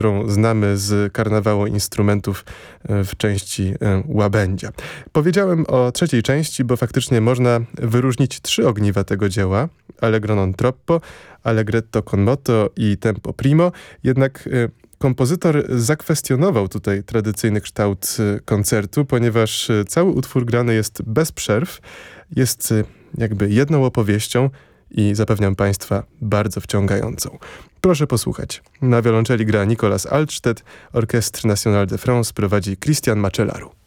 którą znamy z karnawału instrumentów w części łabędzia. Powiedziałem o trzeciej części, bo faktycznie można wyróżnić 3 ogniwa tego dzieła. Allegro non troppo, Allegretto con moto i Tempo primo. Jednak kompozytor zakwestionował tutaj tradycyjny kształt koncertu, ponieważ cały utwór grany jest bez przerw, jest jakby jedną opowieścią i zapewniam Państwa bardzo wciągającą. Proszę posłuchać. Na wiolonczeli gra Nicolas Altstedt, Orchestre National de France prowadzi Christian Macellaro.